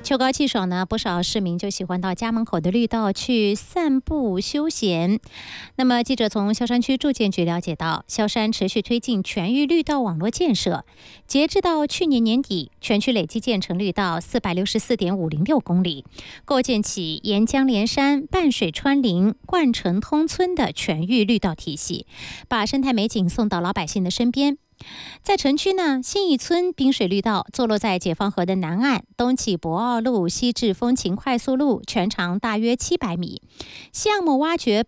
秋高气爽呢，不少市民就喜欢到家门口的绿道去散步休闲。那么，记者从萧山区住建局了解到，萧山持续推进全域绿道网络建设，截至到去年年底，全区累计建成绿道464.506公里，构建起沿江连山、伴水穿林、贯城通村的全域绿道体系，把生态美景送到老百姓的身边。在城区呢，新义村滨水绿道坐落在解放河的南岸，东起博鳌路，西至风情快速路，全长大约700米。项目挖掘